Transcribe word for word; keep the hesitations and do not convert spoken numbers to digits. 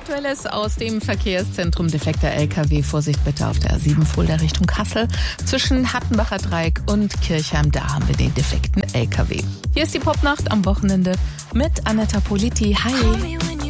Aktuelles aus dem Verkehrszentrum: defekter L K W. Vorsicht bitte auf der A sieben Fulda Richtung Kassel. Zwischen Hattenbacher Dreieck und Kirchheim, da haben wir den defekten L K W. Hier ist die Popnacht am Wochenende mit Anetta Politi. Hi!